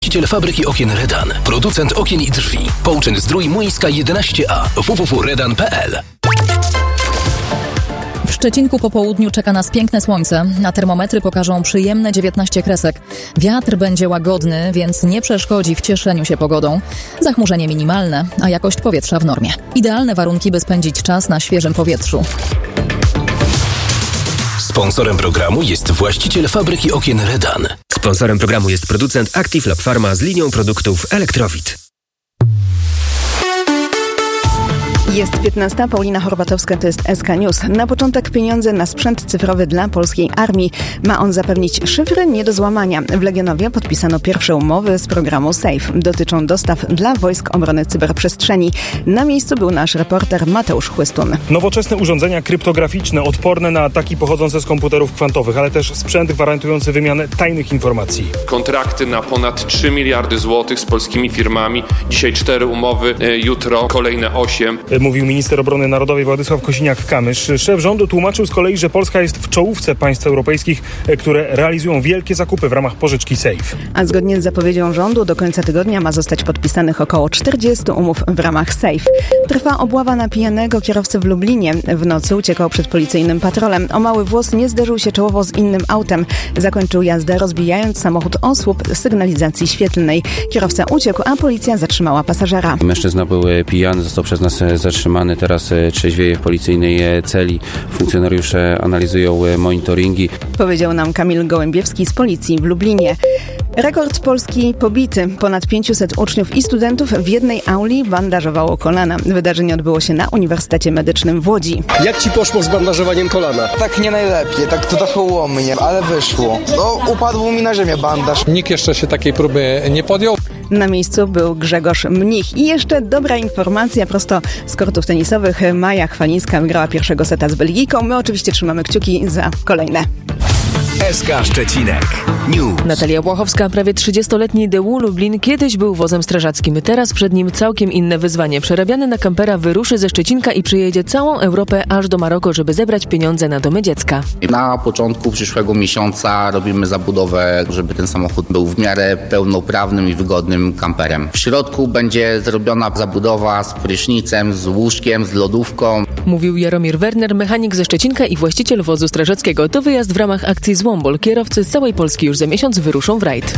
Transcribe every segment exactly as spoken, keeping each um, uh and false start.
właściciel fabryki okien Redan, producent okien i drzwi. Połczyn Zdrój Młyńska jedenaście A, w w w kropka redan kropka p l. W Szczecinku po południu czeka nas piękne słońce, a termometry pokażą przyjemne dziewiętnaście kresek. Wiatr będzie łagodny, więc nie przeszkodzi w cieszeniu się pogodą. Zachmurzenie minimalne, a jakość powietrza w normie. Idealne warunki, by spędzić czas na świeżym powietrzu. Sponsorem programu jest właściciel fabryki okien Redan. Sponsorem programu jest producent Active Lab Pharma z linią produktów Elektrowit. Jest piętnasta, Paulina Horbatowska, to jest S K News. Na początek pieniądze na sprzęt cyfrowy dla polskiej armii. Ma on zapewnić szyfry nie do złamania. W Legionowie podpisano pierwsze umowy z programu SAFE. Dotyczą dostaw dla Wojsk Obrony Cyberprzestrzeni. Na miejscu był nasz reporter Mateusz Chłystun. Nowoczesne urządzenia kryptograficzne odporne na ataki pochodzące z komputerów kwantowych, ale też sprzęt gwarantujący wymianę tajnych informacji. Kontrakty na ponad trzy miliardy złotych z polskimi firmami. Dzisiaj cztery umowy, jutro kolejne osiem. Mówił minister obrony narodowej Władysław Kosiniak-Kamysz. Szef rządu tłumaczył z kolei, że Polska jest w czołówce państw europejskich, które realizują wielkie zakupy w ramach pożyczki SAFE. A zgodnie z zapowiedzią rządu do końca tygodnia ma zostać podpisanych około czterdzieści umów w ramach SAFE. Trwa obława na pijanego kierowcę w Lublinie. W nocy uciekał przed policyjnym patrolem. O mały włos nie zderzył się czołowo z innym autem. Zakończył jazdę, rozbijając samochód o słup sygnalizacji świetlnej. Kierowca uciekł, a policja zatrzymała pasażera. Mężczyzna był pijany, został przez nas zatrzymany, teraz trzeźwieje w policyjnej celi. Funkcjonariusze analizują monitoringi. Powiedział nam Kamil Gołębiewski z policji w Lublinie. Rekord Polski pobity. Ponad pięciuset uczniów i studentów w jednej auli bandażowało kolana. Wydarzenie odbyło się na Uniwersytecie Medycznym w Łodzi. Jak ci poszło z bandażowaniem kolana? Tak nie najlepiej, tak to trochę łomnie, ale wyszło. No, upadł mi na ziemię bandaż. Nikt jeszcze się takiej próby nie podjął. Na miejscu był Grzegorz Mnich. I jeszcze dobra informacja prosto z kortów tenisowych. Maja Chwalińska wygrała pierwszego seta z Belgijką. My oczywiście trzymamy kciuki za kolejne. S K Szczecinek News. Natalia Błachowska, prawie trzydziestoletni D U Lublin, kiedyś był wozem strażackim. Teraz przed nim całkiem inne wyzwanie. Przerabiany na kampera wyruszy ze Szczecinka i przyjedzie całą Europę aż do Maroko, żeby zebrać pieniądze na domy dziecka. Na początku przyszłego miesiąca robimy zabudowę, żeby ten samochód był w miarę pełnoprawnym i wygodnym kamperem. W środku będzie zrobiona zabudowa z prysznicem, z łóżkiem, z lodówką. Mówił Jaromir Werner, mechanik ze Szczecinka i właściciel wozu strażackiego. To wyjazd w ramach akcji Złombol. Kierowcy z całej Polski już za miesiąc wyruszą w rajd.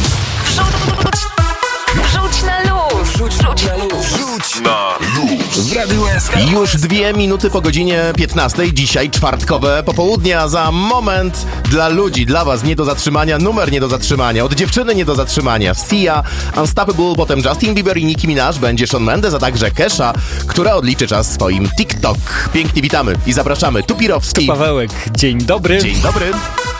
Wrzuć na luz! Wrzuć na luz! Wrzuć na luz! W Radiu S K. Już dwie minuty po godzinie piętnastej. Dzisiaj czwartkowe popołudnie, a za moment dla ludzi, dla was nie do zatrzymania, numer nie do zatrzymania, od dziewczyny nie do zatrzymania. Sia, Unstoppable, potem Justin Bieber i Nicki Minaj, będzie Shawn Mendes, a także Kesha, która odliczy czas swoim TikTok. Pięknie witamy i zapraszamy. Tu Pirowski. Tu Pawełek. Dzień dobry. Dzień dobry.